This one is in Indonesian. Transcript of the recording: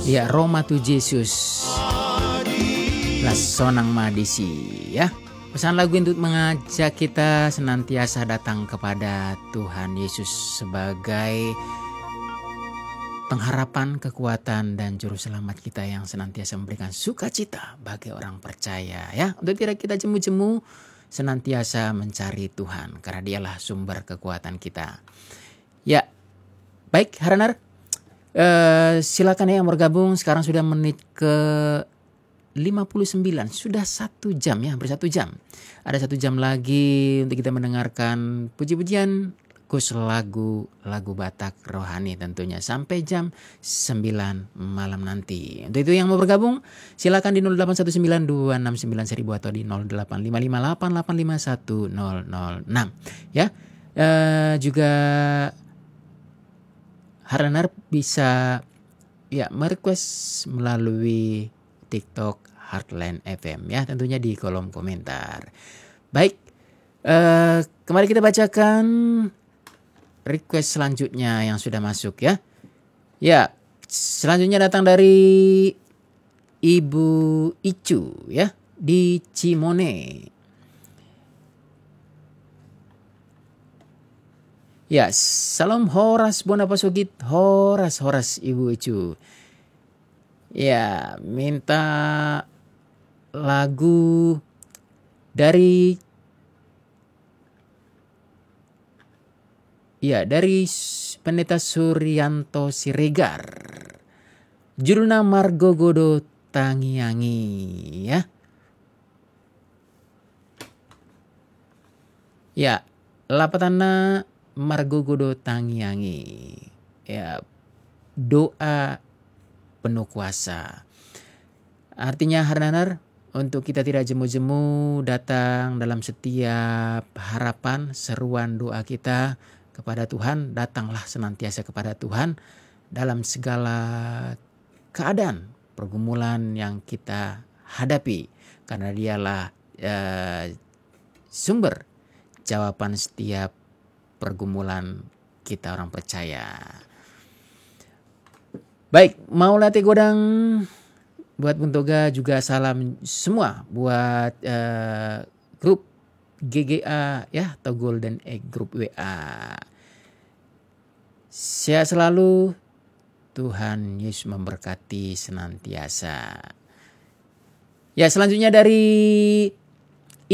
Ya, Roma tu Yesus. La sonang madisi ya. Pesan lagu untuk mengajak kita senantiasa datang kepada Tuhan Yesus sebagai pengharapan, kekuatan, dan juru selamat kita yang senantiasa memberikan sukacita bagi orang percaya ya. Untuk tidak kita jemu-jemu, senantiasa mencari Tuhan karena dialah sumber kekuatan kita. Ya, baik Haranar, silakan ya yang bergabung. Sekarang sudah menit ke 59, sudah 1 jam ya, hampir 1 jam. Ada 1 jam lagi untuk kita mendengarkan puji-pujian khusus lagu Batak rohani tentunya sampai jam 9 malam nanti. Untuk itu yang mau bergabung silakan di 0819269000 atau di 085588511006 ya. Juga Haranar bisa ya merequest melalui TikTok Heartland FM ya, tentunya di kolom komentar. Baik, kembali kita bacakan request selanjutnya yang sudah masuk ya. Ya, selanjutnya datang dari Ibu Icu ya di Cimone. Ya, salam horas bonapasugit horas Ibu Icu. Ya, minta lagu dari Pendeta Suryanto Siregar. Judulnya Margogodo Tangiangi ya. Ya, lapatana Margogodo Tangiangi. Ya, doa penuh kuasa. Artinya Haranar, untuk kita tidak jemu-jemu datang dalam setiap harapan, seruan doa kita kepada Tuhan, datanglah senantiasa kepada Tuhan dalam segala keadaan, pergumulan yang kita hadapi, karena dialah sumber jawaban setiap pergumulan kita orang percaya. Baik, mau latih godang buat Buntoga, juga salam semua buat grup GGA ya, atau Golden Egg Group WA. Sehat selalu, Tuhan Yesus memberkati senantiasa. Ya, selanjutnya dari